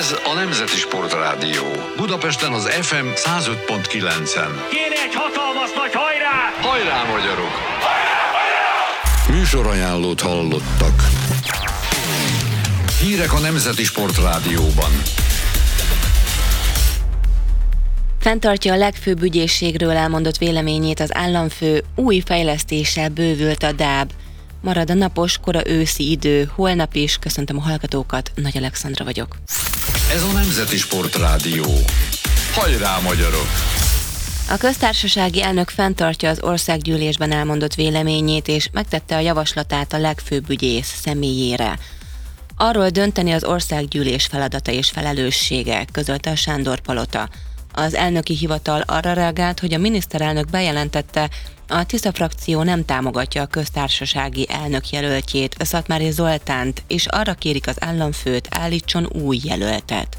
Ez a Nemzeti Sportrádió. Budapesten az FM 105.9-en. Kéne egy hatalmas nagy hajrá! Hajrá, magyarok! Műsorajánlót hallottak. Hírek a Nemzeti Sportrádióban. Fenntartja a legfőbb ügyészségről elmondott véleményét az államfő, új fejlesztéssel bővült a DÁB. Marad a napos, kora őszi idő, holnap is. Köszöntöm a hallgatókat, Nagy Alexandra vagyok. Ez a Nemzeti Sportrádió. Hajrá, magyarok! A köztársasági elnök fenntartja az országgyűlésben elmondott véleményét, és megtette a javaslatát a legfőbb ügyész személyére. Arról dönteni az országgyűlés feladata és felelőssége, közölte a Sándor-palota. Az elnöki hivatal arra reagált, hogy a miniszterelnök bejelentette, a Tisza frakció nem támogatja a köztársasági elnök jelöltjét, Szatmári Zoltánt, és arra kérik az államfőt, állítson új jelöltet.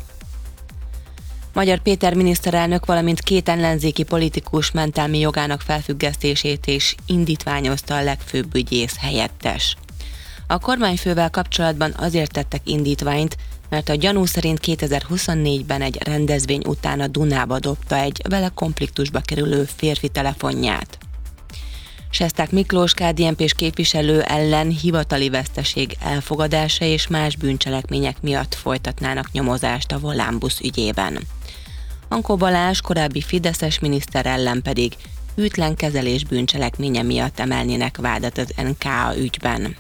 Magyar Péter miniszterelnök, valamint 2 ellenzéki politikus mentelmi jogának felfüggesztését is indítványozta a legfőbb ügyész helyettes. A kormányfővel kapcsolatban azért tettek indítványt, mert a gyanú szerint 2024-ben egy rendezvény után a Dunába dobta egy vele konfliktusba kerülő férfi telefonját. Sesták Miklós KDNP-s képviselő ellen hivatali veszteség elfogadása és más bűncselekmények miatt folytatnának nyomozást a Volánbusz ügyében. Ankó Balázs korábbi fideszes miniszter ellen pedig hűtlen kezelés bűncselekménye miatt emelnének vádat az NKA ügyben.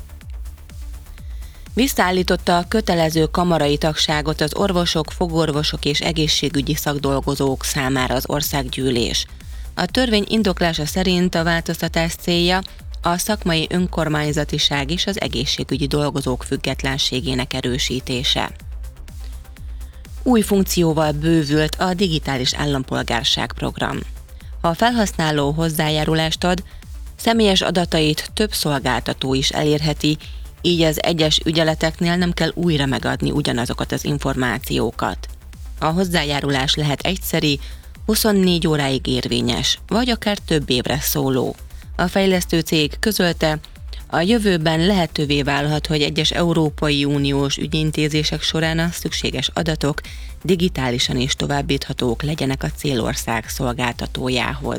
Visszaállította a kötelező kamarai tagságot az orvosok, fogorvosok és egészségügyi szakdolgozók számára az országgyűlés. A törvény indoklása szerint a változtatás célja a szakmai önkormányzatiság és az egészségügyi dolgozók függetlenségének erősítése. Új funkcióval bővült a digitális állampolgárság program. Ha a felhasználó hozzájárulást ad, személyes adatait több szolgáltató is elérheti, így az egyes ügyeleteknél nem kell újra megadni ugyanazokat az információkat. A hozzájárulás lehet egyszeri, 24 óráig érvényes, vagy akár több évre szóló. A fejlesztő cég közölte, a jövőben lehetővé válhat, hogy egyes Európai Uniós ügyintézések során a szükséges adatok digitálisan is továbbíthatók legyenek a célország szolgáltatójához.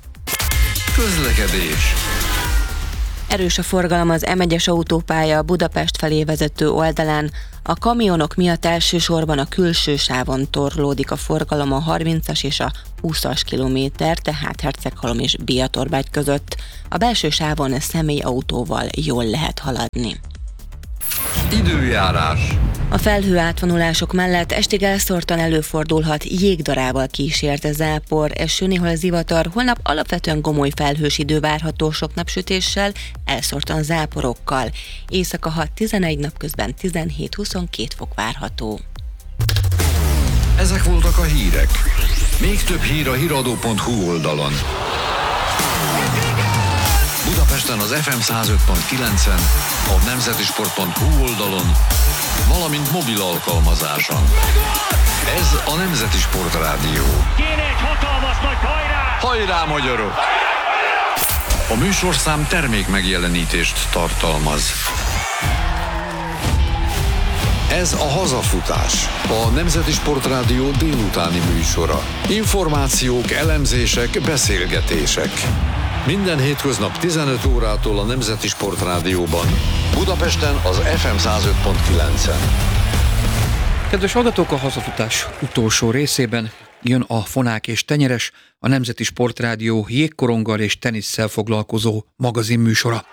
Közlekedés. Erős a forgalom az M1-es autópálya Budapest felé vezető oldalán. A kamionok miatt elsősorban a külső sávon torlódik a forgalom a 30-as és a 20-as kilométer, tehát Herceghalom és Biatorbágy között. A belső sávon személyautóval jól lehet haladni. Időjárás. A felhőátvonulások mellett estig elszórtan előfordulhat jégdarával kísért zápor, eső, néhol zivatar, holnap alapvetően gomoly felhős idő várható sok napsütéssel, elszórtan záporokkal. Éjszaka 6-11, napközben 17-22 fok várható. Ezek voltak a hírek. Még több hír a hiradó.hu oldalon. Budapesten az FM 105.9-en, a nemzetisport.hu oldalon, valamint mobil alkalmazáson. Ez a Nemzeti Sportrádió. Kéne egy hatalmas nagy hajrá! Hajrá, magyarok! A műsorszám termék megjelenítést tartalmaz. Ez a Hazafutás, a Nemzeti Sportrádió délutáni műsora. Információk, elemzések, beszélgetések. Minden hétköznap 15 órától a Nemzeti Sportrádióban, Budapesten az FM 105.9-en. Kedves hallgatók, a Hazafutás utolsó részében jön a Fonák és Tenyeres, a Nemzeti Sportrádió jégkoronggal és tenisszel foglalkozó magazinműsora.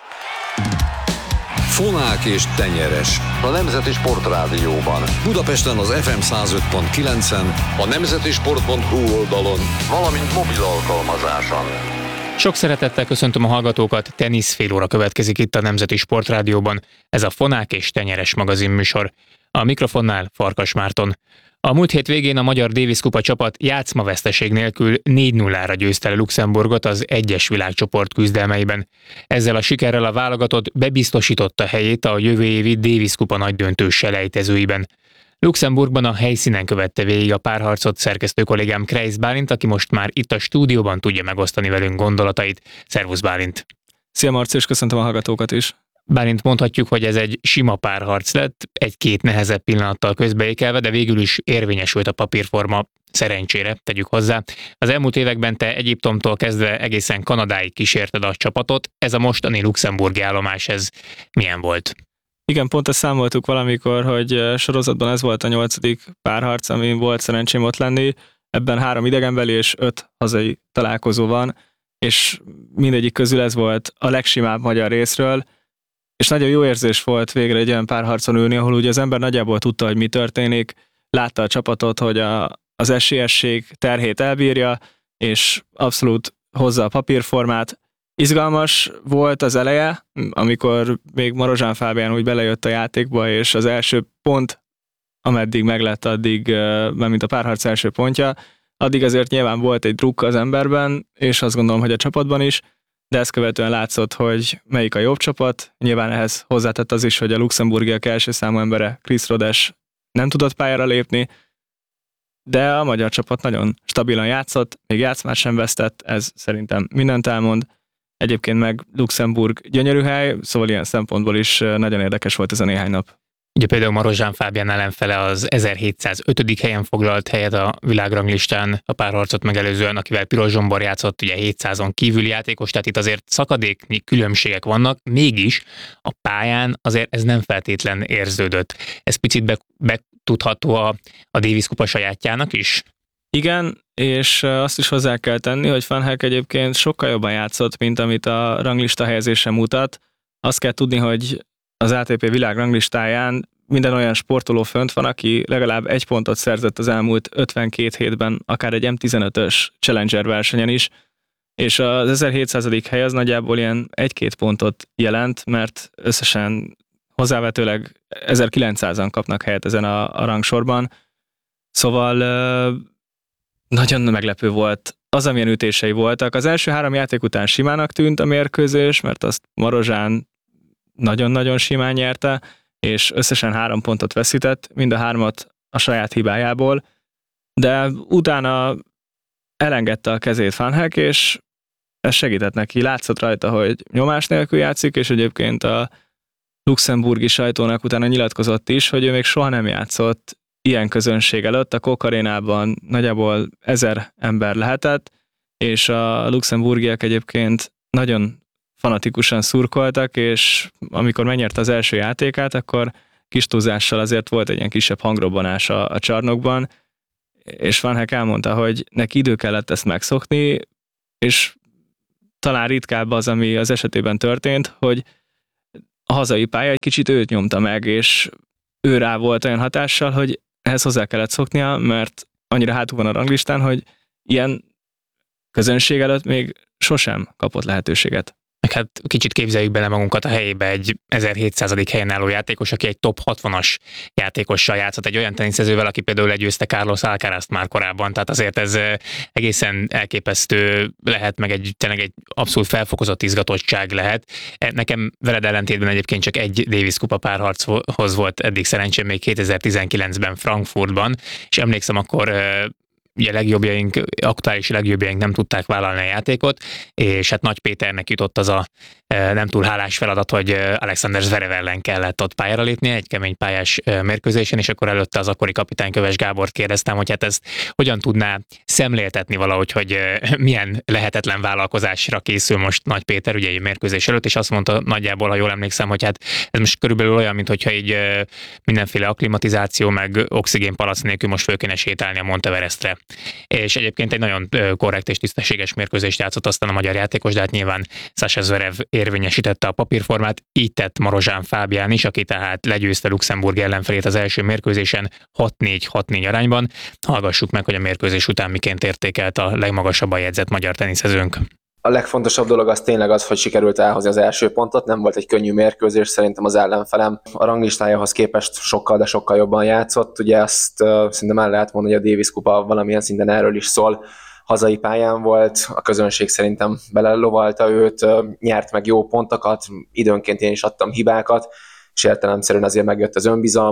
Fonák és Tenyeres, a Nemzeti Sportrádióban, Budapesten az FM 105.9-en, a nemzetisport.hu oldalon, valamint mobil alkalmazáson. Sok szeretettel köszöntöm a hallgatókat, tenisz fél óra következik itt a Nemzeti Sportrádióban. Ez a Fonák és Tenyeres magazinműsor. A mikrofonnál Farkas Márton. A múlt hét végén a Magyar Davis Kupa csapat játszmaveszteség nélkül 4-0-ra győzte le Luxemburgot az egyes világcsoport küzdelmeiben. Ezzel a sikerrel a válogatott bebiztosította helyét a jövő évi Davis Kupa nagydöntő selejtezőiben. Luxemburgban a helyszínen követte végig a párharcot szerkesztő kollégám Kreisz Bálint, aki most már itt a stúdióban tudja megosztani velünk gondolatait. Szervusz Bálint! Szia Marci, és köszöntöm a hallgatókat is! Bálint mondhatjuk, hogy ez egy sima párharc lett, egy-két nehezebb pillanattal közbeékelve, de végül is érvényesült a papírforma, szerencsére, tegyük hozzá. Az elmúlt években te Egyiptomtól kezdve egészen Kanadáig kísérted a csapatot, ez a mostani luxemburgi állomás, ez milyen volt? Igen, pont ezt számoltuk valamikor, hogy sorozatban ez volt a 8. párharc, amin volt szerencsém ott lenni. Ebben 3 idegenbeli és 5 hazai találkozó van, és mindegyik közül ez volt a legsimább magyar részről, és nagyon jó érzés volt végre egy olyan párharcon ülni, ahol ugye az ember nagyjából tudta, hogy mi történik, látta a csapatot, hogy az esélyesség terhét elbírja, és abszolút hozza a papírformát. Izgalmas volt az eleje, amikor még Marozsán Fábián úgy belejött a játékba, és az első pont, ameddig meglett addig, mint a párharc első pontja, addig azért nyilván volt egy drukk az emberben, és azt gondolom, hogy a csapatban is, de ezt követően látszott, hogy melyik a jobb csapat. Nyilván ehhez hozzátett az is, hogy a luxemburgiak első számú embere, Chris Rodes nem tudott pályára lépni, de a magyar csapat nagyon stabilan játszott, még játszmát sem vesztett, ez szerintem mindent elmond. Egyébként meg Luxemburg gyönyörű hely, szóval ilyen szempontból is nagyon érdekes volt ez a néhány nap. Ugye például Marozsán Fábián ellenfele az 1705. helyen foglalt helyet a világranglistán a párharcot megelőzően, akivel Piros Zsombor játszott, ugye 700-on kívüli játékos, tehát itt azért szakadéknyi különbségek vannak, mégis a pályán azért ez nem feltétlen érződött. Ez picit betudható a Davis kupa sajátjának is? Igen, és azt is hozzá kell tenni, hogy Van Herk egyébként sokkal jobban játszott, mint amit a ranglista helyezése mutat. Azt kell tudni, hogy az ATP világranglistáján minden olyan sportoló fönt van, aki legalább 1 pontot szerzett az elmúlt 52 hétben, akár egy M15-ös Challenger versenyen is, és az 1700. hely az nagyjából ilyen 1-2 pontot jelent, mert összesen hozzávetőleg 1900-an kapnak helyet ezen a rangsorban. Szóval nagyon meglepő volt az, amilyen ütései voltak. Az első 3 játék után simának tűnt a mérkőzés, mert azt Marozsán nagyon-nagyon simán nyerte, és összesen 3 pontot veszített, mind a 3-at a saját hibájából, de utána elengedte a kezét Van Herk, és ez segített neki. Látszott rajta, hogy nyomás nélkül játszik, és egyébként a luxemburgi sajtónak utána nyilatkozott is, hogy ő még soha nem játszott ilyen közönség előtt. A Kok Arénában nagyjából 1000 ember lehetett, és a luxemburgiak egyébként nagyon fanatikusan szurkoltak, és amikor megnyerte az első játékát, akkor kis túlzással azért volt egy ilyen kisebb hangrobbanás a csarnokban, és Van Herk elmondta, hogy neki idő kellett ezt megszokni, és talán ritkább az, ami az esetében történt, hogy a hazai pálya egy kicsit őt nyomta meg, és ő rá volt olyan hatással, hogy ehhez hozzá kellett szoknia, mert annyira hátul van a ranglistán, hogy ilyen közönség előtt még sosem kapott lehetőséget. Hát kicsit képzeljük bele magunkat a helyébe egy 1700. helyen álló játékos, aki egy top 60-as játékossal játszott, egy olyan teniszezővel, aki például legyőzte Carlos Alcarazt már korábban, tehát azért ez egészen elképesztő lehet, meg tényleg egy abszolút felfokozott izgatottság lehet. Nekem veled ellentétben egyébként csak egy Davis kupa párharchoz volt eddig szerencsém, még 2019-ben Frankfurtban, és emlékszem, akkor ugye aktuális legjobbjaink nem tudták vállalni a játékot, és hát Nagy Péternek jutott az a nem túl hálás feladat, hogy Alexander Zverev ellen kellett ott pályára lépnie, egy kemény pályás mérkőzésen, és akkor előtte az akkori kapitány Köves Gábort kérdeztem, hogy hát ezt hogyan tudná szemléltetni valahogy, hogy milyen lehetetlen vállalkozásra készül most Nagy Péter, ugye egy mérkőzés előtt, és azt mondta nagyjából, ha jól emlékszem, hogy hát ez most körülbelül olyan, mintha így mindenféle akklimatizáció, meg oxigénpalac nélkül most föl kéne sétálni a Monteverestre. És egyébként egy nagyon korrekt és tisztességes mérkőzést játszott aztán a magyar játékos, de hát nyilván Sasha Zverev érvényesítette a papírformát, így tett Marozsán Fábián is, aki tehát legyőzte Luxemburg ellenfelét az első mérkőzésen 6-4 arányban. Hallgassuk meg, hogy a mérkőzés után miként értékelt a legmagasabban jegyzett magyar teniszezőnk. A legfontosabb dolog az tényleg az, hogy sikerült elhozni az első pontot, nem volt egy könnyű mérkőzés, szerintem az ellenfelem a ranglistájához képest sokkal, de sokkal jobban játszott. Ugye azt szerintem el lehet mondani, hogy a Davis kupa valamilyen szinten erről is szól. Hazai pályán volt, a közönség szerintem belelovalta őt, nyert meg jó pontokat, időnként én is adtam hibákat, és értelemszerűen azért megjött az önbizalma,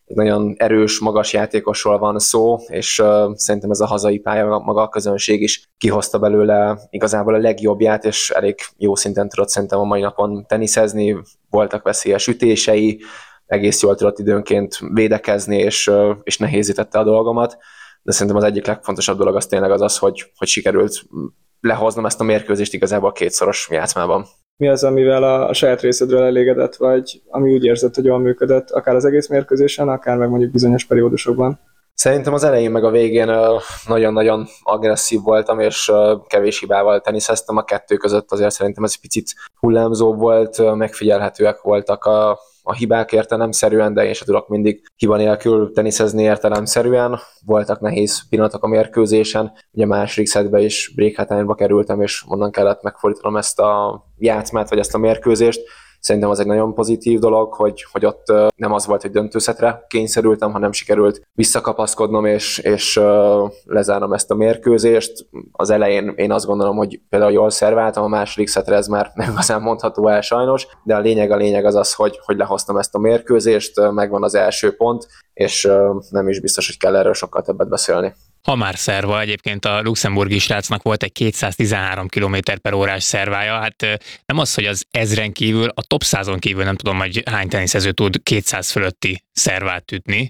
egy nagyon erős, magas játékosról van szó, és szerintem ez a hazai pálya, maga a közönség is kihozta belőle igazából a legjobbját, és elég jó szinten tudott szerintem a mai napon teniszezni, voltak veszélyes ütései, egész jól tudott időnként védekezni, és nehézítette a dolgomat, de szerintem az egyik legfontosabb dolog az tényleg az, hogy sikerült lehoznom ezt a mérkőzést igazából 2-szoros játszmában. Mi az, amivel a saját részedről elégedett vagy, ami úgy érzed, hogy jól működött, akár az egész mérkőzésen, akár meg mondjuk bizonyos periódusokban? Szerintem az elején meg a végén nagyon-nagyon agresszív voltam, és kevés hibával teniszeztem. A kettő között azért szerintem ez picit hullámzó volt, megfigyelhetőek voltak a hibák értelemszerűen, de én sem tudok mindig hiba nélkül teniszezni értelemszerűen. Voltak nehéz pillanatok a mérkőzésen, ugye a második szettbe is break hátányba kerültem, és onnan kellett megfordítanom ezt a játszmát, vagy ezt a mérkőzést. Szerintem az egy nagyon pozitív dolog, hogy ott nem az volt, hogy döntőszetre kényszerültem, hanem sikerült visszakapaszkodnom és lezárnom ezt a mérkőzést. Az elején én azt gondolom, hogy például jól szerváltam, a második szetre ez már nem igazán mondható el sajnos, de a lényeg az, hogy lehoztam ezt a mérkőzést, megvan az első pont, és nem is biztos, hogy kell erről sokkal többet beszélni. Ha már szerva, egyébként a luxemburgi srácnak volt egy 213 km/h-s szervája, hát nem az, hogy az 1000-en kívül, a top 100-on kívül nem tudom, hogy hány teniszező tud 200 fölötti szervát ütni.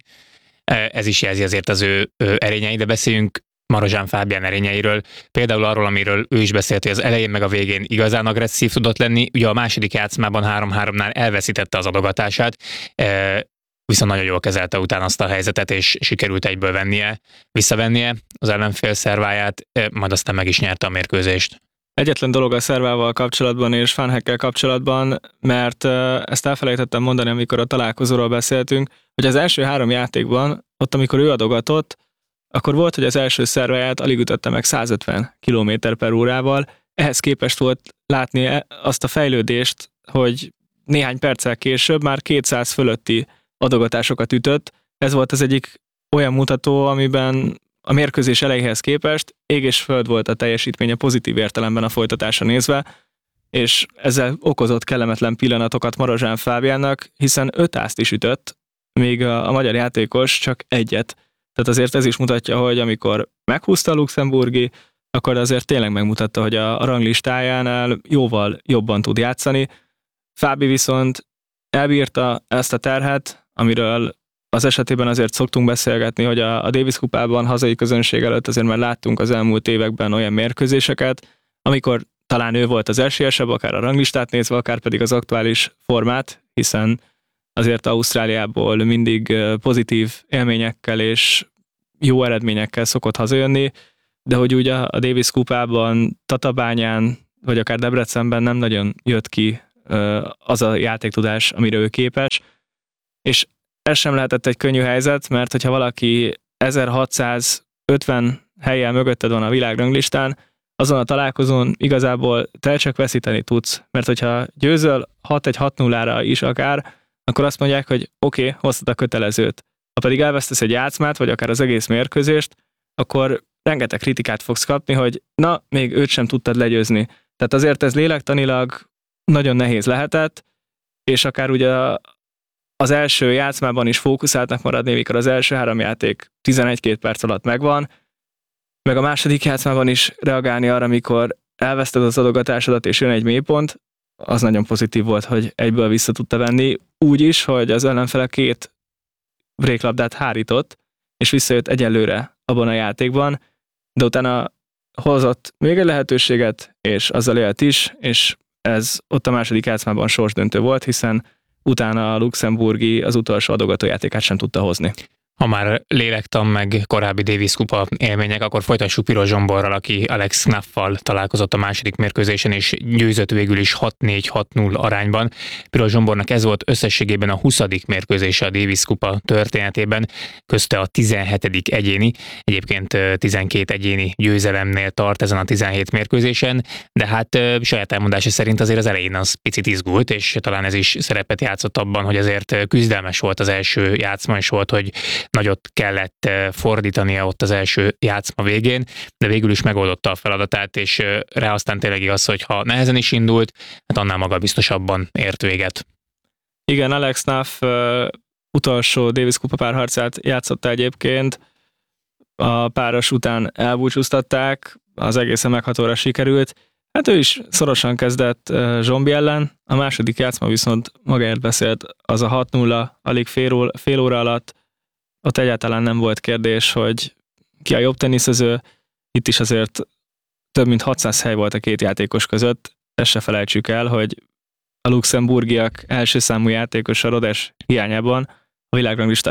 Ez is jelzi azért az ő erényei, de beszéljünk Marozsán Fábián erényeiről, például arról, amiről ő is beszélt, hogy az elején meg a végén igazán agresszív tudott lenni, ugye a második játszmában 3-3-nál elveszítette az adogatását, viszont nagyon jól kezelte utána azt a helyzetet, és sikerült egyből visszavennie az ellenfél szerváját, majd aztán meg is nyerte a mérkőzést. Egyetlen dolog a szervával kapcsolatban és Fanhekkel kapcsolatban, mert ezt elfelejtettem mondani, amikor a találkozóról beszéltünk, hogy az első 3 játékban, ott amikor ő adogatott, akkor volt, hogy az első szerváját alig ütötte meg 150 km/h-val, ehhez képest volt látni azt a fejlődést, hogy néhány perccel később már 200 fölötti adogatásokat ütött. Ez volt az egyik olyan mutató, amiben a mérkőzés elejéhez képest ég és föld volt a teljesítménye pozitív értelemben a folytatásra nézve, és ezzel okozott kellemetlen pillanatokat Marozsán Fábiánnak, hiszen 5 ászt is ütött, míg a magyar játékos csak 1. Tehát azért ez is mutatja, hogy amikor meghúzta a luxemburgi, akkor azért tényleg megmutatta, hogy a ranglistájánál jóval jobban tud játszani. Fábi viszont elbírta ezt a terhet, amiről az esetében azért szoktunk beszélgetni, hogy a Davis kupában hazai közönség előtt azért már láttunk az elmúlt években olyan mérkőzéseket, amikor talán ő volt az esélyesebb, akár a ranglistát nézve, akár pedig az aktuális formát, hiszen azért Ausztráliából mindig pozitív élményekkel és jó eredményekkel szokott hazajönni, de hogy ugye a Davis kupában, Tatabányán, vagy akár Debrecenben nem nagyon jött ki az a játéktudás, amire ő képes, és ez sem lehetett egy könnyű helyzet, mert hogyha valaki 1650 hellyel mögötted van a világranglistán, azon a találkozón igazából te csak veszíteni tudsz, mert hogyha győzöl 6-1-6-0-ra is akár, akkor azt mondják, hogy oké, hoztad a kötelezőt. Ha pedig elvesztesz egy játszmát, vagy akár az egész mérkőzést, akkor rengeteg kritikát fogsz kapni, hogy na, még őt sem tudtad legyőzni. Tehát azért ez lélektanilag nagyon nehéz lehetett, és akár ugye az első játszmában is fókuszáltnak maradni, mikor az első 3 játék 11-2 perc alatt megvan, meg a második játszmában is reagálni arra, mikor elveszted az adogatásodat és jön egy mélypont, az nagyon pozitív volt, hogy egyből vissza tudta venni, úgy is, hogy az ellenfele 2 bréklabdát hárított, és visszajött egyelőre abban a játékban, de utána hozott még egy lehetőséget, és azzal élt is, és ez ott a második játszmában sorsdöntő volt, hiszen utána a luxemburgi az utolsó adogatójátékát sem tudta hozni. Ha már lélektan meg korábbi Davis kupa élmények, akkor folytassuk Piros Zsomborral, aki Alex Knaffal találkozott a második mérkőzésen, és győzött végül is 6-4-6-0 arányban. Piros Zsombornak ez volt összességében a 20. mérkőzése a Davis kupa történetében, közte a 17. egyéni, egyébként 12 egyéni győzelemnél tart ezen a 17 mérkőzésen, de hát saját elmondása szerint azért az elején az picit izgult, és talán ez is szerepet játszott abban, hogy azért küzdelmes volt az első játszma, és volt, hogy nagyot kellett fordítania ott az első játszma végén, de végül is megoldotta a feladatát, és rá aztán tényleg igaz, hogy ha nehezen is indult, hát annál magabiztosabban ért véget. Igen, Alex Knaff utolsó Davis Kupa párharcát játszotta egyébként, a páros után elbúcsúztatták, az egészen meghatóra sikerült. Hát ő is szorosan kezdett Zsombi ellen, a második játszma viszont magáért beszélt, az a 6-0, alig fél óra alatt, ott egyáltalán nem volt kérdés, hogy ki a jobb teniszező, itt is azért több mint 600 hely volt a két játékos között, ezt se felejtsük el, hogy a luxemburgiak első számú játékosa Rodés hiányában a világranglista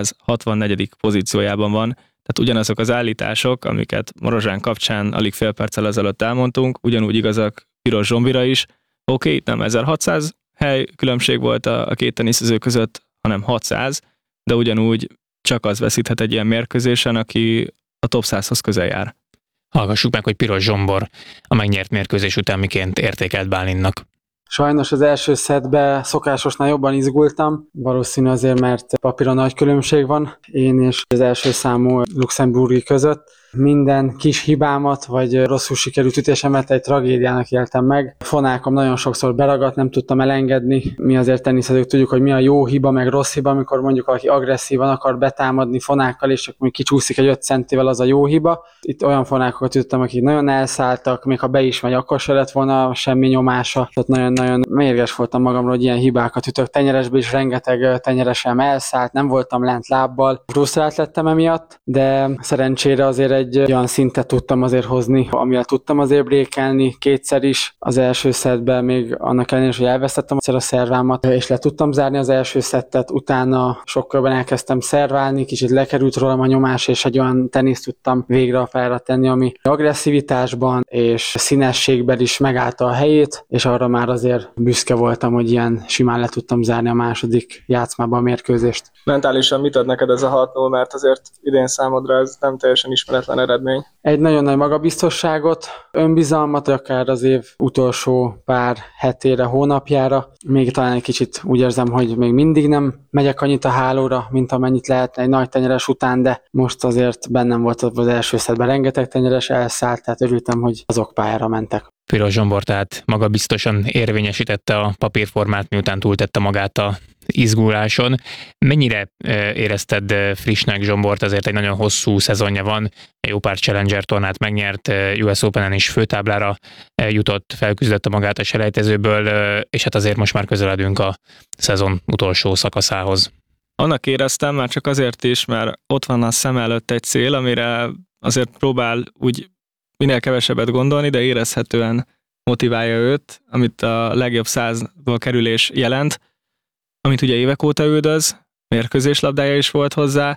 764. pozíciójában van, tehát ugyanazok az állítások, amiket Marozsán kapcsán alig fél perccel ezelőtt elmondtunk, ugyanúgy igazak Piros Zsombira is. Oké, itt nem 1600 hely különbség volt a két teniszező között, hanem 600, de ugyanúgy csak az veszíthet egy ilyen mérkőzésen, aki a top 100-hoz közel jár. Hallgassuk meg, hogy Piros Zsombor a megnyert mérkőzés után miként értékelt Bálintnak. Sajnos az első szettben szokásosnál jobban izgultam, valószínű azért, mert papíron nagy különbség van én és az első számú luxemburgi között. Minden kis hibámat, vagy rosszul sikerült ütésemet egy tragédiának éltem meg. Fonákom nagyon sokszor beragadt, nem tudtam elengedni. Mi azért teniszezők tudjuk, hogy mi a jó hiba, meg rossz hiba, amikor mondjuk valaki agresszívan akar betámadni fonákkal, és akkor kicsúszik egy 5 centivel, az a jó hiba. Itt olyan fonákokat tudtam, akik nagyon elszálltak, még ha be is megy, akkor se lett volna semmi nyomása. Tehát nagyon-nagyon mérges voltam magamról, hogy ilyen hibákat ütök. Tenyeresbe is rengeteg tenyeresem elszállt, nem voltam lent lábbal. Frusztrált lettem emiatt, de szerencsére azért egy olyan szintet tudtam azért hozni, amivel tudtam azért brékelni kétszer is. Az első szettben még annak ellenére, hogy elvesztettem a szervámat, és le tudtam zárni az első szettet, utána sokkal elkezdtem szerválni, kicsit lekerült rólam a nyomás, és egy olyan teniszt tudtam végre a pályára tenni, ami agresszivitásban és színességben is megállta a helyét, és arra már azért büszke voltam, hogy ilyen simán le tudtam zárni a második játszmában a mérkőzést. Mentálisan mit ad neked ez a 6-0, mert azért idén számodra ez nem teljesen ismeretlen eredmény? Egy nagyon nagy magabiztosságot, önbizalmat, akár az év utolsó pár hetére, hónapjára. Még talán egy kicsit úgy érzem, hogy még mindig nem megyek annyit a hálóra, mint amennyit lehetne egy nagy tenyeres után, de most azért bennem volt az első szettben rengeteg tenyeres elszállt, tehát örültem, hogy azok pályára mentek. Piros Zsombor tehát magabiztosan érvényesítette a papírformát, miután túltette magát a izguláson. Mennyire érezted frissnek Zsombort? Azért egy nagyon hosszú szezonja van, jó pár Challenger tornát megnyert, US Openen is főtáblára jutott, felküzdötte magát a selejtezőből, és hát azért most már közeledünk a szezon utolsó szakaszához. Annak éreztem, már csak azért is, mert ott van a szem előtt egy cél, amire azért próbál úgy minél kevesebbet gondolni, de érezhetően motiválja őt, amit a legjobb 100-ból kerülés jelent, amit ugye évek óta üldöz, mérkőzéslabdája is volt hozzá,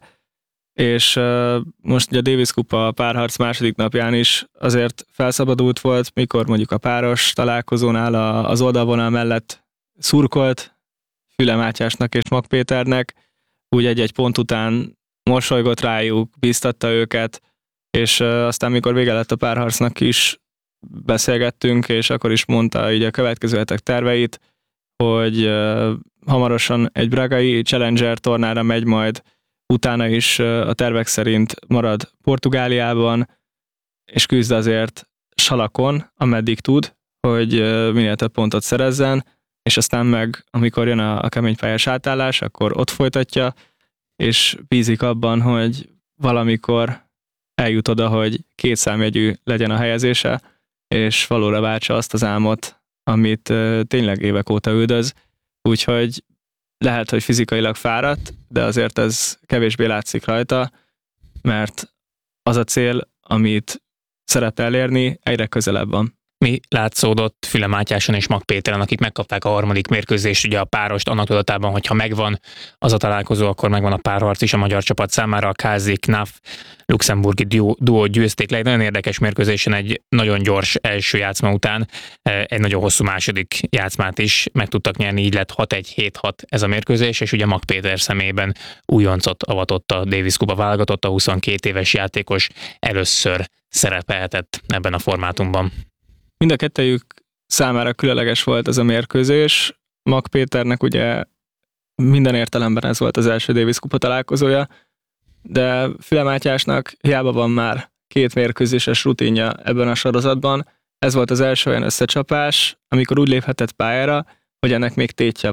és most ugye a Davis Kupa párharc második napján is azért felszabadult volt, mikor mondjuk a páros találkozónál az oldalvonal mellett szurkolt Füle Mátyásnak és Mag Péternek, úgy egy-egy pont után mosolygott rájuk, bíztatta őket, és aztán mikor vége lett a párharcnak is beszélgettünk, és akkor is mondta így a következő hetek terveit, hogy hamarosan egy bragai Challenger tornára megy majd, utána is a tervek szerint marad Portugáliában, és küzd azért salakon, ameddig tud, hogy minél több pontot szerezzen, és aztán meg, amikor jön a keménypályás átállás, akkor ott folytatja, és bízik abban, hogy valamikor eljut oda, hogy 2 számjegyű legyen a helyezése, és valóra váltsa azt az álmot, amit tényleg évek óta üldöz. Úgyhogy lehet, hogy fizikailag fáradt, de azért ez kevésbé látszik rajta, mert az a cél, amit szeret elérni, egyre közelebb van. Mi látszódott Füle Mátyáson és Mag Péteren, akik megkapták a harmadik mérkőzést, ugye a párost, annak tudatában, hogy ha megvan az a találkozó, akkor megvan a párharc is a magyar csapat számára. A Kázi-Knaf luxemburgi duót győzték le, egy nagyon érdekes mérkőzésen, egy nagyon gyors első játszma után egy nagyon hosszú második játszmát is meg tudtak nyerni, így lett 6-1, 7-6 ez a mérkőzés, és ugye Mag Péter szemében újoncot avatott a Davis Kupa válogatott, a 22 éves játékos először szerepelhetett ebben a formátumban. Mind a kettejük számára különleges volt ez a mérkőzés. Mag Péternek ugye minden értelemben ez volt az első Davis Kupa találkozója, de Füle Mátyásnak hiába van már 2 mérkőzéses rutinja ebben a sorozatban. Ez volt az első olyan összecsapás, amikor úgy léphetett pályára, hogy ennek még tétje van.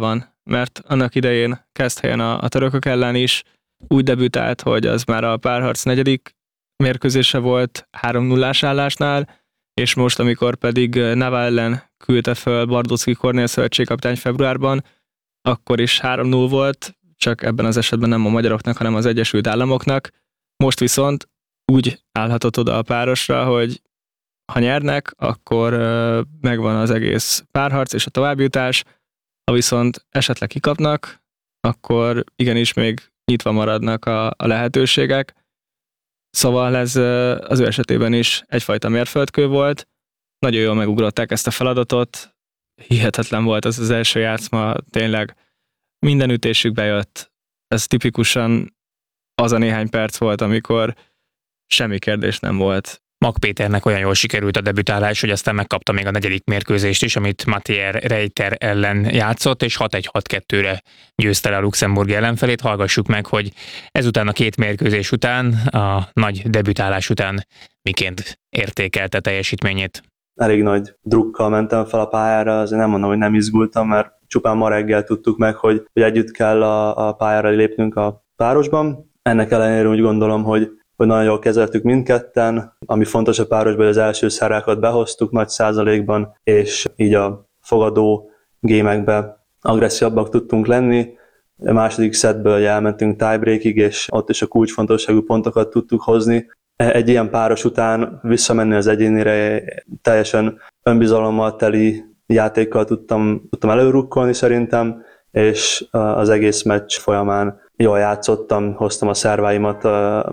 mert annak idején Keszthelyen a törökök ellen is úgy debütált, hogy az már a párharc 4. mérkőzése volt 3-0-ás állásnál, és most, amikor pedig Nava ellen küldte föl Bardocki Kornél szövetségkapitány februárban, akkor is 3-0 volt, csak ebben az esetben nem a magyaroknak, hanem az Egyesült Államoknak. Most viszont úgy állhatott oda a párosra, hogy ha nyernek, akkor megvan az egész párharc és a továbbjutás, ha viszont esetleg kikapnak, akkor igenis még nyitva maradnak a lehetőségek. Szóval ez az ő esetében is egyfajta mérföldkő volt. Nagyon jól megugrották ezt a feladatot. Hihetetlen volt ez az első játszma, tényleg minden ütésük bejött. Ez tipikusan az a néhány perc volt, amikor semmi kérdés nem volt. Mag Péternek olyan jól sikerült a debütálás, hogy aztán megkapta még a 4. mérkőzést is, amit Mathieu Reiter ellen játszott, és 6-1-6-2-re győzte le a luxemburgi ellenfelét. Hallgassuk meg, hogy ezután a 2 mérkőzés után, a nagy debütálás után miként értékelte teljesítményét. Elég nagy drukkal mentem fel a pályára, azért nem mondom, hogy nem izgultam, mert csupán ma reggel tudtuk meg, hogy együtt kell a pályára lépnünk a párosban. Ennek ellenére úgy gondolom, hogy nagyon jól kezeltük mindketten. Ami fontos a párosban, hogy az első szerákat behoztuk nagy százalékban, és így a fogadó gémekbe agresszívabbak tudtunk lenni. A második szettből elmentünk tiebreakig, és ott is a kulcsfontosságú pontokat tudtuk hozni. Egy ilyen páros után visszamenni az egyénire, teljesen önbizalommal teli játékkal tudtam előrukkolni szerintem, és az egész meccs folyamán jól játszottam, hoztam a szerváimat,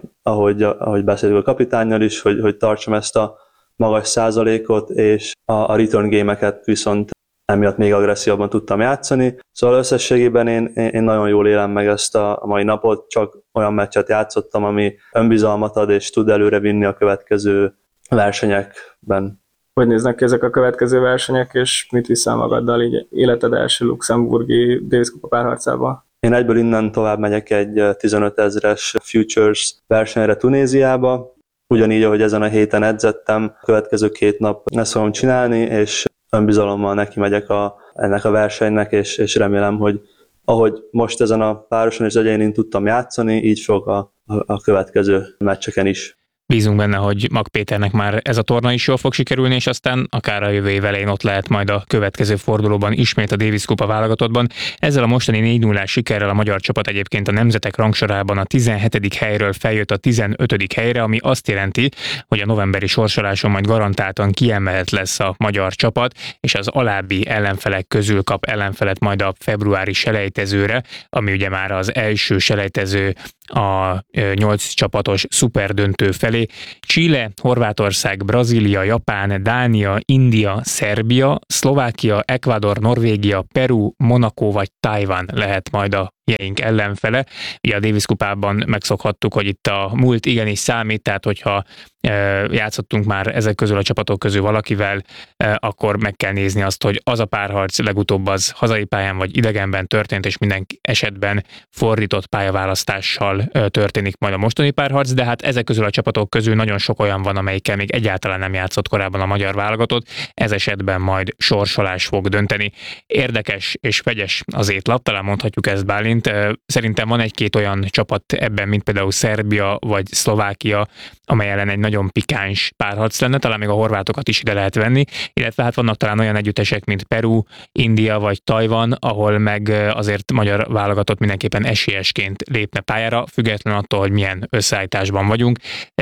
ahogy beszéltük a kapitánnyal is, hogy tartsam ezt a magas százalékot, és a return game-eket viszont emiatt még agresszívabban tudtam játszani. Szóval összességében én nagyon jól élem meg ezt a mai napot, csak olyan meccset játszottam, ami önbizalmat ad és tud előre vinni a következő versenyekben. Hogy néznek ki ezek a következő versenyek, és mit viszel magaddal így életed első luxemburgi Davis Kupa párharcába? Én egyből innen tovább megyek egy 15 000-es Futures versenyre Tunéziába. Ugyanígy, ahogy ezen a héten edzettem, a következő 2 nap ezt fogom csinálni, és önbizalommal neki megyek ennek a versenynek, és remélem, hogy ahogy most ezen a pároson és egyénén tudtam játszani, így fog a következő meccseken is. Bízunk benne, hogy Mag Péternek már ez a torna is jól fog sikerülni, és aztán akár a jövő év elején ott lehet majd a következő fordulóban ismét a Davis Kupa válogatottban. Ezzel a mostani 4-0-ás sikerrel a magyar csapat egyébként a nemzetek rangsorában a 17. helyről feljött a 15. helyre, ami azt jelenti, hogy a novemberi sorsoláson majd garantáltan kiemelt lesz a magyar csapat, és az alábbi ellenfelek közül kap ellenfelet majd a februári selejtezőre, ami ugye már az első selejtező a 8 csapatos szuperdöntő felé. Chile, Horvátország, Brazília, Japán, Dánia, India, Szerbia, Szlovákia, Ecuador, Norvégia, Peru, Monaco vagy Tajvan lehet majd a jeink ellenfele. Ugye a Davis kupában megszokhattuk, hogy itt a múlt igenis számít, tehát hogyha játszottunk már ezek közül a csapatok közül valakivel, akkor meg kell nézni azt, hogy az a párharc legutóbb az hazai pályán vagy idegenben történt, és minden esetben fordított pályaválasztással történik majd a mostani párharc, de hát ezek közül a csapatok közül nagyon sok olyan van, amelyikkel még egyáltalán nem játszott korábban a magyar válogatott, ez esetben majd sorsolás fog dönteni. Érdekes és vegyes az étlap, talán mondhatjuk ezt, Bálint. Szerintem van egy-két olyan csapat ebben, mint például Szerbia vagy Szlovákia, amely ellen egy nagyon pikáns párharc lenne, talán még a horvátokat is ide lehet venni, illetve hát vannak talán olyan együttesek, mint Peru, India vagy Tajvan, ahol meg azért magyar válogatott mindenképpen esélyesként lépne pályára, független attól, hogy milyen összeállításban vagyunk,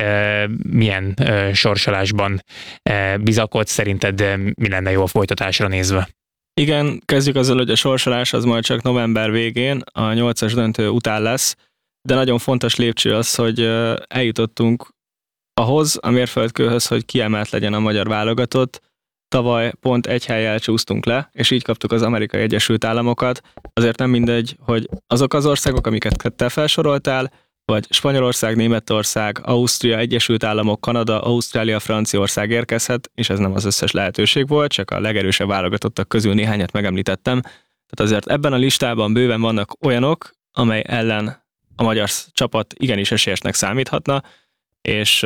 milyen sorsolásban bizakodsz, szerinted mi lenne jó a folytatásra nézve? Igen, kezdjük azzal, hogy a sorsolás az majd csak november végén, a 8-as döntő után lesz, de nagyon fontos lépcső az, hogy eljutottunk ahhoz, a mérföldkőhöz, hogy kiemelt legyen a magyar válogatott. Tavaly pont egy hellyel csúsztunk le, és így kaptuk az Amerikai Egyesült Államokat. Azért nem mindegy, hogy azok az országok, amiket te felsoroltál, vagy Spanyolország, Németország, Ausztria, Egyesült Államok, Kanada, Ausztrália, Franciaország érkezhet, és ez nem az összes lehetőség volt, csak a legerősebb válogatottak közül néhányat megemlítettem. Tehát azért ebben a listában bőven vannak olyanok, amely ellen a magyar csapat igenis esélyesnek számíthatna, és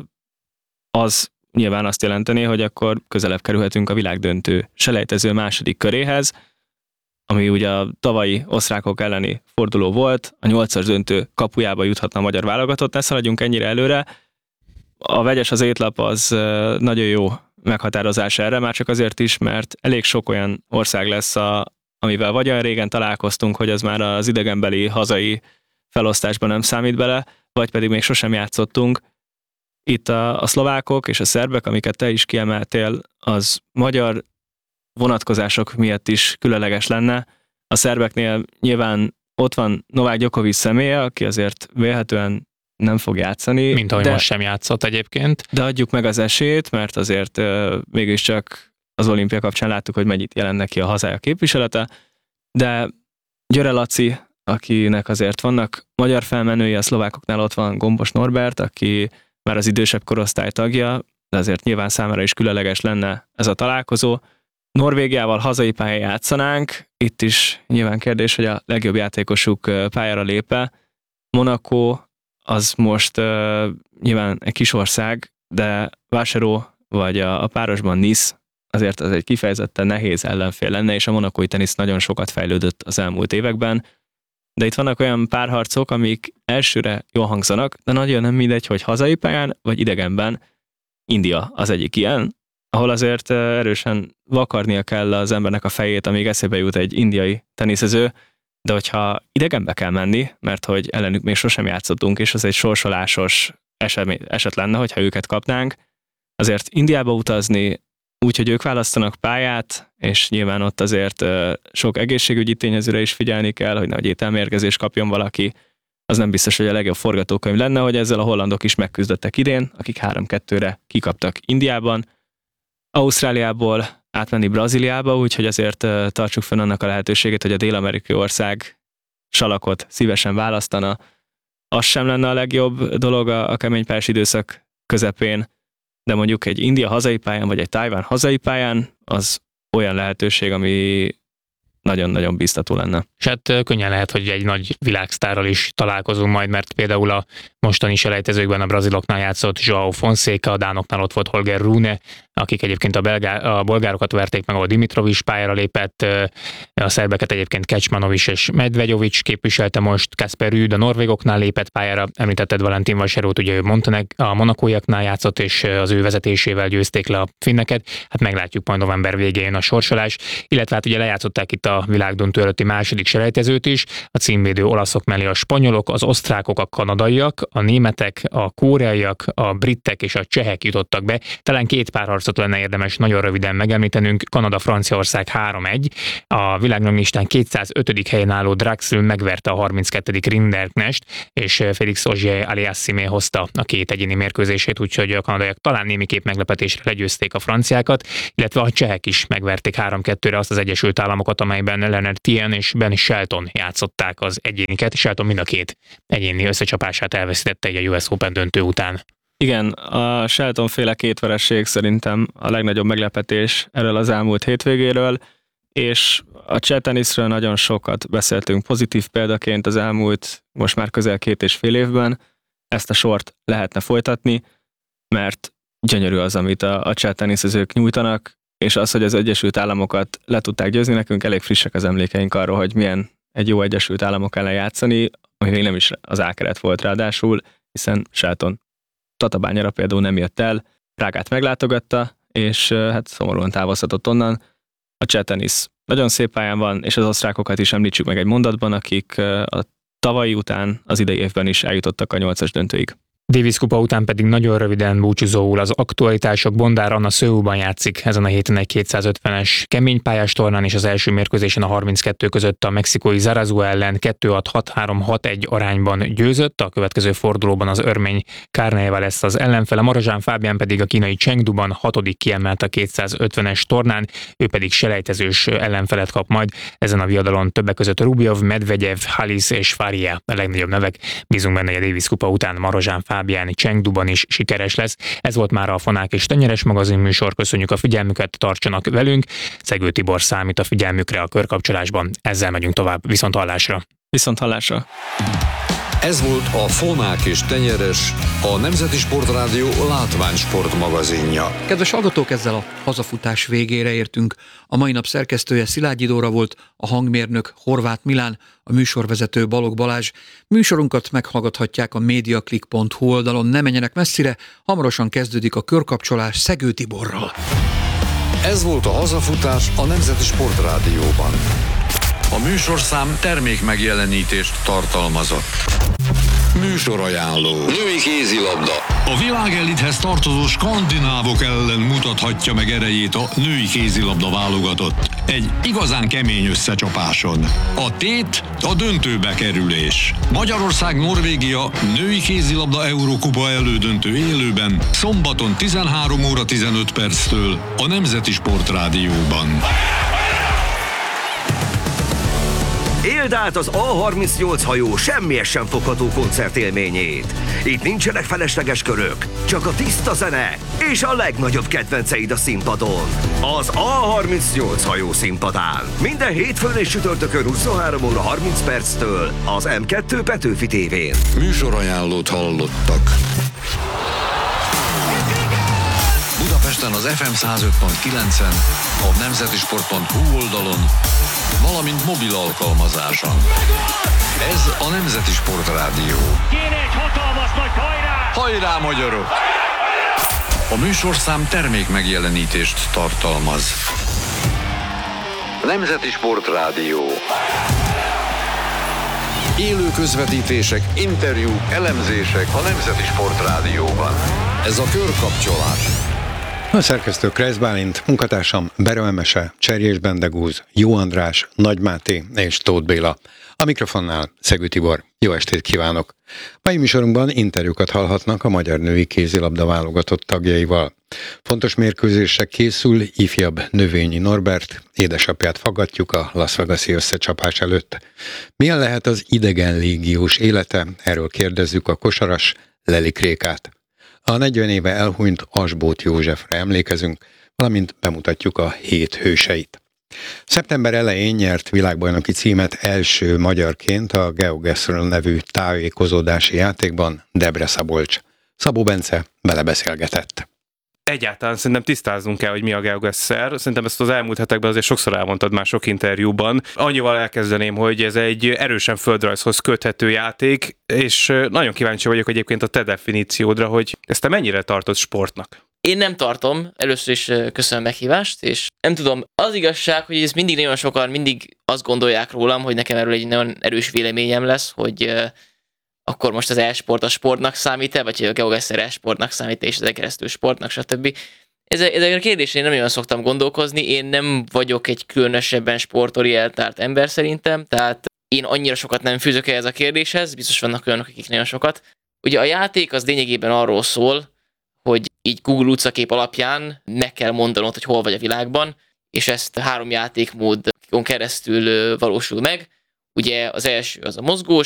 az nyilván azt jelenteni, hogy akkor közelebb kerülhetünk a világdöntő selejtező második köréhez. ami ugye a tavalyi osztrákok elleni forduló volt, a 8-as döntő kapujába juthatna a magyar válogatott, ne szaladjunk ennyire előre. A vegyes az étlap az nagyon jó meghatározás erre, már csak azért is, mert elég sok olyan ország lesz, amivel vagy olyan régen találkoztunk, hogy az már az idegenbeli hazai felosztásban nem számít bele, vagy pedig még sosem játszottunk. Itt a szlovákok és a szerbek, amiket te is kiemeltél, az magyar vonatkozások miatt is különleges lenne. A szerbeknél nyilván ott van Novák Djokovic személye, aki azért vélhetően nem fog játszani. Mint ahogy most sem játszott egyébként. De adjuk meg az esélyt, mert azért mégiscsak az olimpia kapcsán láttuk, hogy mennyit jelent neki a hazája képviselete. De Györe Laci, akinek azért vannak magyar felmenői, a szlovákoknál ott van Gombos Norbert, aki már az idősebb korosztály tagja, de azért nyilván számára is különleges lenne ez a találkozó. Norvégiával hazai pályán játszanánk, itt is nyilván kérdés, hogy a legjobb játékosuk pályára lép-e. Monaco az most nyilván egy kis ország, de Vacherot vagy a párosban Nice azért az egy kifejezetten nehéz ellenfél lenne, és a monacói tenisz nagyon sokat fejlődött az elmúlt években. De itt vannak olyan párharcok, amik elsőre jól hangzanak, de nagyon nem mindegy, hogy hazai pályán vagy idegenben. India az egyik ilyen, ahol azért erősen vakarnia kell az embernek a fejét, amíg eszébe jut egy indiai teniszező, de hogyha idegenbe kell menni, mert hogy ellenük még sosem játszottunk, és az egy sorsolásos eset lenne, hogyha őket kapnánk, azért Indiába utazni, úgyhogy ők választanak pályát, és nyilván ott azért sok egészségügyi tényezőre is figyelni kell, hogy nehogy ételmérgezést kapjon valaki, az nem biztos, hogy a legjobb forgatókönyv lenne, hogy ezzel a hollandok is megküzdöttek idén, akik 3-2-re kikaptak Indiában. Ausztráliából átmenni Brazíliába, úgyhogy azért tartsuk fenn annak a lehetőségét, hogy a dél-amerikai ország salakot szívesen választana. Az sem lenne a legjobb dolog a keménypályás időszak közepén, de mondjuk egy India hazai pályán, vagy egy Tajván hazai pályán, az olyan lehetőség, ami nagyon-nagyon biztató lenne. És hát könnyen lehet, hogy egy nagy világsztárral is találkozunk majd, mert például a mostani selejtezőkben a braziloknál játszott João Fonseca, a dánoknál ott volt Holger Rune, akik egyébként a bolgárokat verték meg, ahol Dimitrov is pályára lépett, a szerbeket egyébként Kecmanovic és Medvegyovic képviselte most, Kasper Ruud a norvégoknál lépett pályára, említetted Valentin Vacherot, ugye ő a monacóiaknál játszott, és az ő vezetésével győzték le a finneket, hát meglátjuk majd november végén a sorsolás, illetve hát ugye lejátszották itt a világdöntő előtti második selejtezőt is, a címvédő olaszok mellé a spanyolok, az osztrákok, a kanadaiak, a németek, a koreaiak, a britek és a csehek jutottak be. Talán két párharcot lenne érdemes nagyon röviden megemlítenünk. Kanada-Franciaország 3-1. A világranglistán 205. helyen álló Draxl megverte a 32. Rinderknecht, és Félix Auger-Aliassime hozta a két egyéni mérkőzését, úgyhogy a kanadaiak talán némiképp meglepetésre legyőzték a franciákat, illetve a csehek is megverték 3-2-re azt az Egyesült Államokat, amelyben Leonard Thien és Ben Shelton játszották az egyéniket. Shelton mind a két egyéni összecsapását elveszítette egy a US Open döntő után. Igen, a Shelton féle két vereség szerintem a legnagyobb meglepetés erről az elmúlt hétvégéről, és a cseh teniszről nagyon sokat beszéltünk pozitív példaként az elmúlt most már közel 2,5 évben. Ezt a sort lehetne folytatni, mert gyönyörű az, amit a cseh teniszezők nyújtanak, és az, hogy az Egyesült Államokat le tudták győzni, nekünk elég frissek az emlékeink arról, hogy milyen egy jó Egyesült Államok ellen játszani, ami még nem is az A-keret volt ráadásul, hiszen Shelton Tatabányára például nem jött el, Prágát meglátogatta, és hát szomorúan távozhatott onnan. A cseh tenisz nagyon szép pályán van, és az osztrákokat is említsük meg egy mondatban, akik a tavalyi után az idei évben is eljutottak a 8-as döntőig. Davis kupa után pedig nagyon röviden búcsúzóul az aktualitások. Bondár Anna Seoulban játszik ezen a héten egy 250-es keménypályás tornán, és az első mérkőzésen a 32 között a mexikói Zarazua ellen 2-6-6-3-6-1 arányban győzött. A következő fordulóban az örmény Carneva lesz az ellenfele, Marozsán Fábián pedig a kínai Chengduban 6. kiemelt a 250-es tornán, ő pedig selejtezős ellenfelet kap majd. Ezen a viadalon többek között Rublev, Medvegyev, Halis és Faria a legnagyobb nevek. Bízunk benne, hogy a Davis kupa után Marozsán Fábián Chengduban is sikeres lesz. Ez volt már a Fonák és Tenyeres magazin műsor. Köszönjük a figyelmüket, tartsanak velünk. Szegő Tibor számít a figyelmükre a körkapcsolásban. Ezzel megyünk tovább. Viszont hallásra. Viszont hallásra. Ez volt a Fonák és Tenyeres, a Nemzeti Sportrádió látványsport magazinja. Kedves hallgatók, ezzel a hazafutás végére értünk. A mai nap szerkesztője Szilágyi Dóra volt, a hangmérnök Horváth Milán, a műsorvezető Balogh Balázs. Műsorunkat meghallgathatják a mediaclick.hu oldalon, ne menjenek messzire, hamarosan kezdődik a körkapcsolás Szegő Tiborral. Ez volt a hazafutás a Nemzeti Sportrádióban. A műsorszám termékmegjelenítést tartalmazott. Műsorajánló. Női kézilabda. A világelithez tartozó skandinávok ellen mutathatja meg erejét a női kézilabda válogatott. Egy igazán kemény összecsapáson. A tét a döntőbe kerülés. Magyarország-Norvégia női kézilabda Eurókupa elődöntő élőben szombaton 13 óra 15 perctől a Nemzeti Sportrádióban. Éld át az A38 hajó semmihez sem fogható koncertélményét. Itt nincsenek felesleges körök, csak a tiszta zene és a legnagyobb kedvenceid a színpadon. Az A38 hajó színpadán. Minden hétfőn és csütörtökön 23 óra 30 perctől az M2 Petőfi tévén. Műsorajánlót hallottak. Budapesten az FM 105.9-en, a nemzetisport.hu oldalon, valamint mobil alkalmazáson. Ez a Nemzeti Sportrádió. Kéne egy hatalmas nagy hajrá! Hajrá, magyarok! A műsorszám termékmegjelenítést tartalmaz. Nemzeti Sportrádió. Élő közvetítések, interjúk, elemzések a Nemzeti Sportrádióban. Ez a körkapcsolás. A szerkesztő Kreisz Bálint, munkatársam Berő Emese, Cserjés Bendegúz, Jó András, Nagy Máté és Tóth Béla. A mikrofonnál Szegő Tibor. Jó estét kívánok! Mai műsorunkban interjúkat hallhatnak a magyar női kézilabda válogatott tagjaival. Fontos mérkőzésre készül ifjabb Növényi Norbert, édesapját faggatjuk a Las Vegas-i összecsapás előtt. Milyen lehet az idegen légiós élete? Erről kérdezzük a kosaras Lelik Rékát. A 40 éve elhunyt Asbóth Józsefre emlékezünk, valamint bemutatjuk a hét hőseit. Szeptember elején nyert világbajnoki címet első magyarként a GeoGuessr nevű tájékozódási játékban Debre Szabolcs. Szabó Bence vele beszélgetett. Egyáltalán szerintem tisztáznunk kell, hogy mi a GeoGuessr. Szerintem ezt az elmúlt hetekben azért sokszor elmondtad már sok interjúban. Annyival elkezdeném, hogy ez egy erősen földrajzhoz köthető játék, és nagyon kíváncsi vagyok egyébként a te definíciódra, hogy ezt te mennyire tartod sportnak? Én nem tartom, először is köszönöm a meghívást, és nem tudom, az igazság, hogy ez mindig nagyon sokan mindig azt gondolják rólam, hogy nekem erről egy nagyon erős véleményem lesz, hogy akkor most az e-sport a sportnak számít-e, vagy hogy a GeoGuessr e-sportnak számít-e, és ezen keresztül sportnak, stb. Ezekre a kérdésre én nem nagyon szoktam gondolkozni, én nem vagyok egy különösebben sportorientált ember szerintem, tehát én annyira sokat nem fűzök ehhez a kérdéshez, biztos vannak olyanok, akik nagyon sokat. Ugye a játék az lényegében arról szól, hogy így Google utcakép alapján meg kell mondanod, hogy hol vagy a világban, és ezt 3 játékmódon keresztül valósul meg. Ugye az első az a mozgós,